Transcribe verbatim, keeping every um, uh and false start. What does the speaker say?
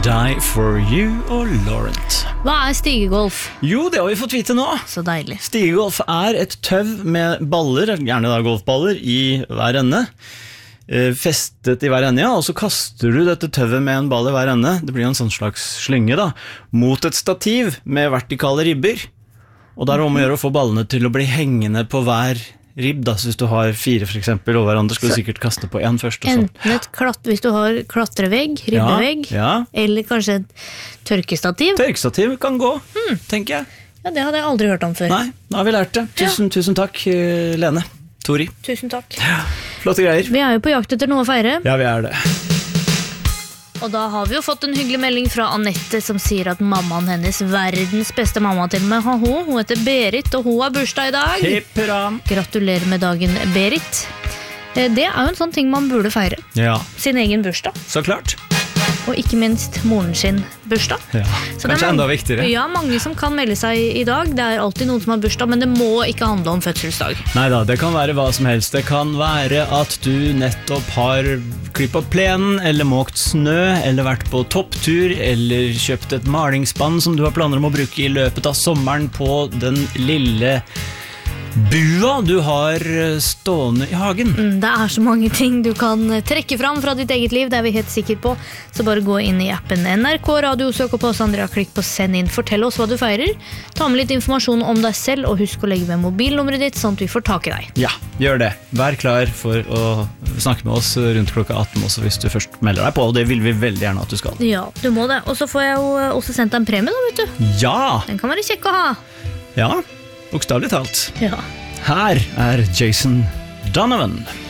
Die for You og Laurent. Hva er stigegolf? Jo, det har vi fått vite nå. Så deilig. Stigegolf er et tøv med baller, gjerne da golfballer, i hver ende. Festet i hver ende, ja, og så kaster du dette tøvet med en ball i hver ende. Det blir en sånn slags slynge da, mot et stativ med vertikale ribber. Og der er det om å gjøre å få ballene til å bli hengende på hver ribb da, så hvis du har fire for eksempel over hverandre, skal du sikkert kaste på en først og sånn. Enten et klatt, hvis du har klatrevegg, ribbevegg, ja, ja. Eller kanskje et tørkestativ. Tørkestativ kan gå, hmm. tenker jeg. Ja, det hadde jeg aldri hørt om før. Nei, nå har vi lært det. Tusen, ja. tusen takk, Lene. Tori. Tusen takk. Ja, flotte greier. Vi er jo på jakt etter noe å feire. Ja, vi er det. Og da har vi jo fått en hyggelig melding fra Annette som sier at mammaen hennes, verdens beste mamma til meg, har hun. Hun heter Berit, og hun har bursdag i dag. Hipp hurra. Gratulerer med dagen, Berit. Det er jo en sånn ting man burde feire. Ja. Sin egen bursdag. Så klart. Og ikke minst moren sin bursdag. Ja, så kanskje mange, enda viktigere. Ja, mange som kan melde seg i dag. Det er alltid noen som har bursdag, men det må ikke handle om fødselsdag. Neida, det kan være hva som helst. Det kan være at du nettopp har klippet plenen, eller måkt snø, eller vært på topptur, eller kjøpt et malingsspann som du har planer om å bruke i løpet av sommeren på den lille bua du har stående i hagen. Mm, det er så mange ting du kan trekke fram fra ditt eget liv, det er vi helt sikker på. Så bare gå inn i appen N R K Radio, søk på Sandra, klikk på send inn, fortell oss hva du feirer. Ta med litt informasjon om deg selv, og husk å legge ved mobilnummeret ditt, sånn at vi får tak i deg. Ja, gjør det. Vær klar for å snakke med oss rundt klokka atten også, hvis du først melder deg på, og det vil vi veldig gjerne at du skal. Ja, du må det. Og så får jeg jo også sendt deg en premie da, vet du. Ja! Den kan være kjekk å ha. Ja, bokstavlig talt. Ja. Her er Jason Donovan.